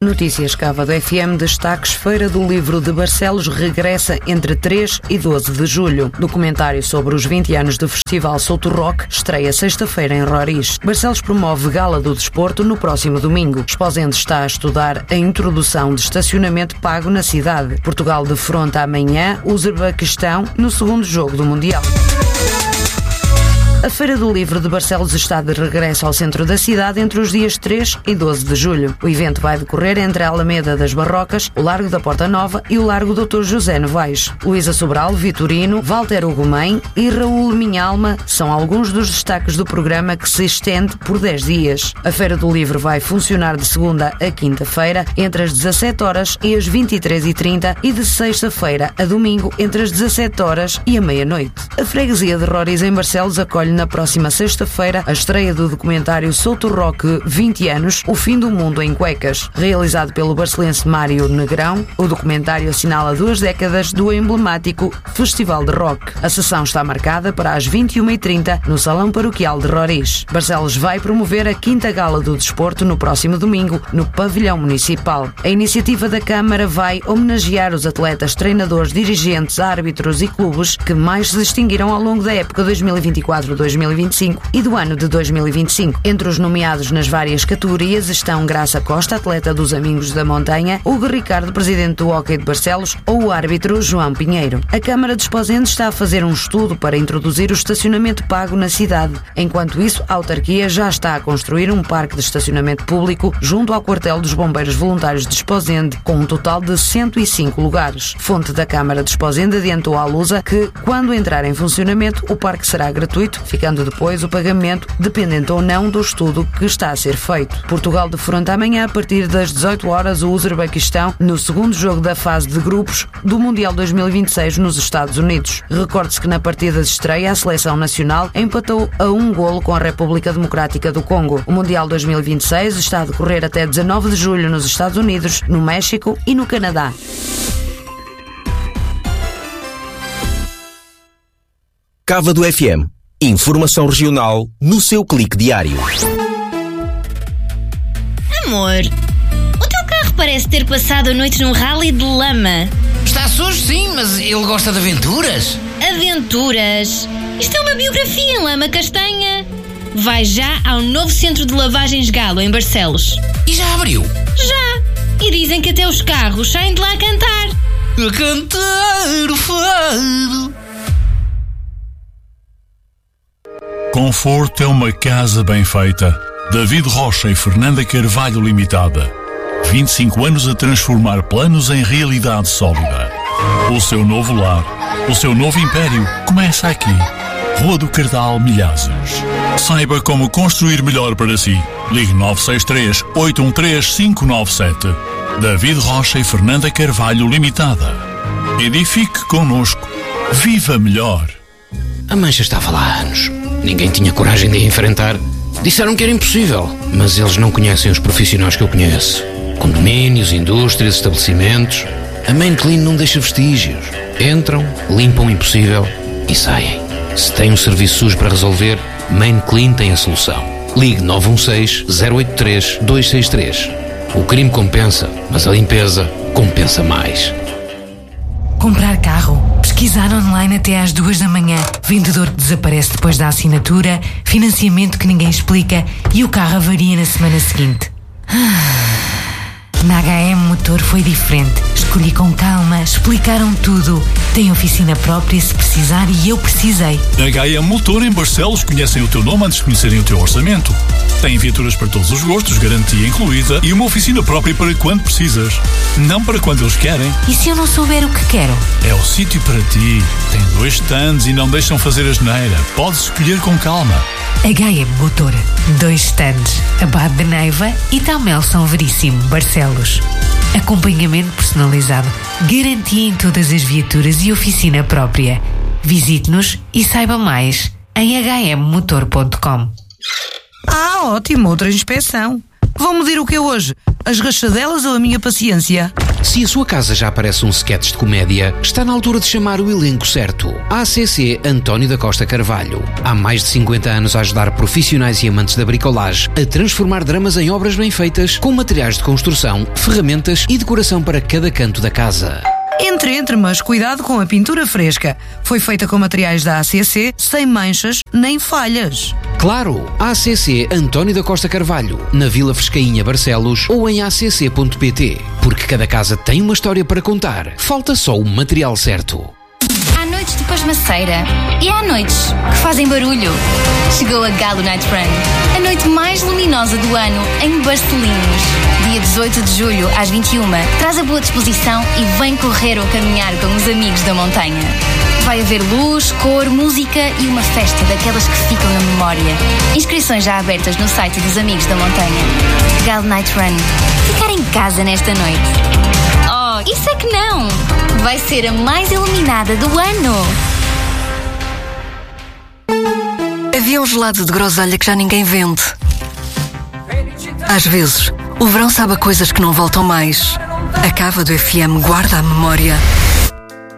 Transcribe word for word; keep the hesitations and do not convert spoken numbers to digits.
Notícias Cávado F M, destaques: Feira do Livro de Barcelos regressa entre três e doze de julho. Documentário sobre os vinte anos do Festival Souto Rock estreia sexta-feira em Roriz. Barcelos promove Gala do Desporto no próximo domingo. Esposende está a estudar a introdução de estacionamento pago na cidade. Portugal defronta amanhã o Uzbequistão no segundo jogo do Mundial. A Feira do Livro de Barcelos está de regresso ao centro da cidade entre os dias três e doze de julho. O evento vai decorrer entre a Alameda das Barrocas, o Largo da Porta Nova e o Largo doutor José Novaes. Luísa Sobral, Vitorino, Walter Ugumem e Raul Minhalma são alguns dos destaques do programa, que se estende por dez dias. A Feira do Livro vai funcionar de segunda a quinta-feira entre as dezassete horas e as vinte e três e trinta e de sexta-feira a domingo entre as dezassete horas e a meia-noite. A freguesia de Roriz em Barcelos acolhe na próxima sexta-feira a estreia do documentário Souto Rock vinte anos, o fim do mundo em cuecas. Realizado pelo barcelense Mário Negrão, o documentário assinala duas décadas do emblemático Festival de Rock. A sessão está marcada para as vinte e uma e trinta no Salão Paroquial de Roriz. Barcelos vai promover a quinta Gala do Desporto no próximo domingo no Pavilhão Municipal. A iniciativa da Câmara vai homenagear os atletas, treinadores, dirigentes, árbitros e clubes que mais se distinguiram ao longo da época dois mil e vinte e quatro dois mil e vinte e cinco e do ano de dois mil e vinte e cinco. Entre os nomeados nas várias categorias estão Graça Costa, atleta dos Amigos da Montanha, Hugo Ricardo, presidente do Hóquei de Barcelos, ou o árbitro João Pinheiro. A Câmara de Esposende está a fazer um estudo para introduzir o estacionamento pago na cidade. Enquanto isso, a autarquia já está a construir um parque de estacionamento público junto ao quartel dos Bombeiros Voluntários de Esposende, com um total de cento e cinco lugares. Fonte da Câmara de Esposende adiantou à Lusa que, quando entrar em funcionamento, o parque será gratuito, ficando depois o pagamento dependente ou não do estudo que está a ser feito. Portugal defronta amanhã, a partir das dezoito horas, o Uzbequistão no segundo jogo da fase de grupos do Mundial dois mil e vinte e seis nos Estados Unidos. Recorde-se que na partida de estreia a seleção nacional empatou a um golo com a República Democrática do Congo. O Mundial dois mil e vinte e seis está a decorrer até dezanove de julho nos Estados Unidos, no México e no Canadá. Cávado F M. Informação regional no seu clique diário. Amor, o teu carro parece ter passado a noite num rally de lama. Está sujo, sim, mas ele gosta de aventuras. Aventuras? Isto é uma biografia em lama castanha. Vai já ao novo centro de lavagens Galo, em Barcelos. E já abriu? Já. E dizem que até os carros saem de lá a cantar. A cantar o fado. Conforto é uma casa bem feita. David Rocha e Fernanda Carvalho Limitada. vinte e cinco anos a transformar planos em realidade sólida. O seu novo lar, o seu novo império começa aqui. Rua do Cardal, Milhazes. Saiba como construir melhor para si. Ligue nove seis três, oito um três, cinco nove sete. David Rocha e Fernanda Carvalho Limitada. Edifique connosco. Viva melhor. A mancha estava lá há anos. Ninguém tinha coragem de a enfrentar. Disseram que era impossível, mas eles não conhecem os profissionais que eu conheço. Condomínios, indústrias, estabelecimentos. A Main Clean não deixa vestígios. Entram, limpam o impossível e saem. Se tem um serviço sujo para resolver, Main Clean tem a solução. Ligue nove um seis, zero oito três, dois seis três. O crime compensa, mas a limpeza compensa mais. Comprar carro, pesquisar online até às duas da manhã, vendedor que desaparece depois da assinatura, financiamento que ninguém explica e o carro avaria na semana seguinte. Na H M Motor foi diferente. Escolhi com calma, explicaram tudo. Tem oficina própria se precisar e eu precisei. Na H M Motor em Barcelos conhecem o teu nome antes de conhecerem o teu orçamento. Tem viaturas para todos os gostos, garantia incluída e uma oficina própria para quando precisas. Não para quando eles querem. E se eu não souber o que quero? É o sítio para ti. Tem dois stands e não deixam fazer asneira. Podes escolher com calma. H M Motor. Dois stands. Abade de Neiva e Tamel São Veríssimo, Barcelos. Acompanhamento personalizado. Garantia em todas as viaturas e oficina própria. Visite-nos e saiba mais em h m motor ponto com. Ah, ótimo, outra inspeção. Vão medir o que é hoje? As rachadelas ou a minha paciência? Se a sua casa já parece um sketch de comédia, está na altura de chamar o elenco certo. A C C António da Costa Carvalho. Há mais de cinquenta anos a ajudar profissionais e amantes da bricolagem a transformar dramas em obras bem feitas, com materiais de construção, ferramentas e decoração para cada canto da casa. Entre, entre, mas cuidado com a pintura fresca. Foi feita com materiais da A C C, sem manchas nem falhas. Claro, A C C António da Costa Carvalho, na Vila Frescainha, Barcelos, ou em a c c ponto p t. Porque cada casa tem uma história para contar. Falta só o material certo. Há noites de pasmaceira e há noites que fazem barulho. Chegou a Galo Night Run, a noite mais luminosa do ano em Barcelinhos. Dia dezoito de julho, às vinte e uma, traz a boa disposição e vem correr ou caminhar com os amigos da montanha. Vai haver luz, cor, música e uma festa daquelas que ficam na memória. Inscrições já abertas no site dos Amigos da Montanha. Galo Night Run. Ficar em casa nesta noite. Oh, isso é que não! Vai ser a mais iluminada do ano! Havia um gelado de groselha que já ninguém vende. Às vezes, o verão sabe a coisas que não voltam mais. A Cava do F M guarda a memória